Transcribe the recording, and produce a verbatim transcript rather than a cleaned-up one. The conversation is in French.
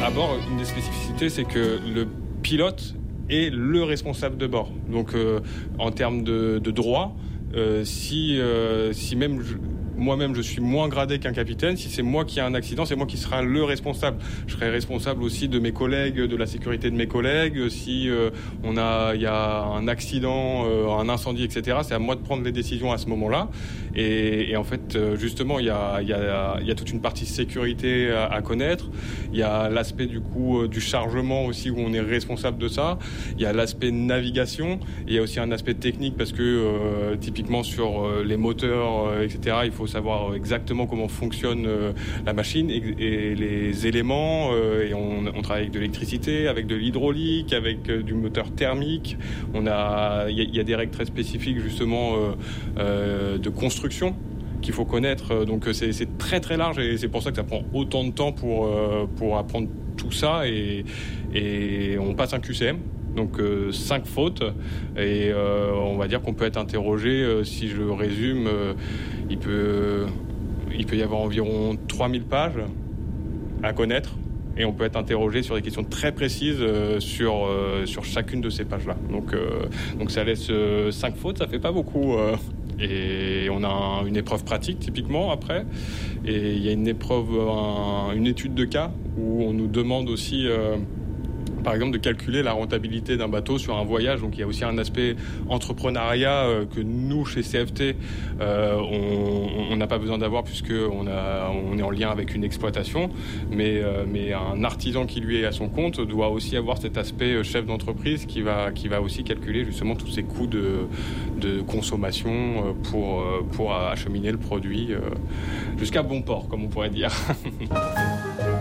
À bord, une des spécificités, c'est que le pilote est le responsable de bord. Donc, euh, en termes de, de droit, euh, si, euh, si même je, moi-même je suis moins gradé qu'un capitaine, si c'est moi qui ai un accident, c'est moi qui sera le responsable. Je serai responsable aussi de mes collègues, de la sécurité de mes collègues. Si euh, on a, il y a un accident, euh, un incendie, et cetera, c'est à moi de prendre les décisions à ce moment-là. Et, et en fait, justement, il y a, il y a, il y a toute une partie sécurité à, à connaître. Il y a l'aspect du coup du chargement aussi où on est responsable de ça. Il y a l'aspect navigation. Et il y a aussi un aspect technique parce que euh, typiquement sur euh, les moteurs, euh, et cetera, il faut savoir exactement comment fonctionne euh, la machine et, et les éléments. Euh, et on, on travaille avec de l'électricité, avec de l'hydraulique, avec euh, du moteur thermique. On a, il y a, il y a des règles très spécifiques justement euh, euh, de construction qu'il faut connaître. Donc c'est, c'est très très large et c'est pour ça que ça prend autant de temps pour, euh, pour apprendre tout ça. Et, et on passe un Q C M. Donc euh, cinq fautes et euh, on va dire qu'on peut être interrogé, euh, si je résume, euh, il, peut, il peut y avoir environ trois mille pages à connaître et on peut être interrogé sur des questions très précises euh, sur, euh, sur chacune de ces pages-là. Donc, euh, donc ça laisse euh, cinq fautes, ça fait pas beaucoup. Euh, et on a un, une épreuve pratique typiquement après et il y a une épreuve, un, une étude de cas où on nous demande aussi... Euh, par exemple, de calculer la rentabilité d'un bateau sur un voyage. Donc, il y a aussi un aspect entrepreneuriat euh, que nous, chez C F T, euh, on n'a pas besoin d'avoir puisqu'on a, on est en lien avec une exploitation. Mais, euh, mais un artisan qui, lui, est à son compte doit aussi avoir cet aspect chef d'entreprise qui va, qui va aussi calculer justement tous ces coûts de, de consommation pour, pour acheminer le produit jusqu'à bon port, comme on pourrait dire.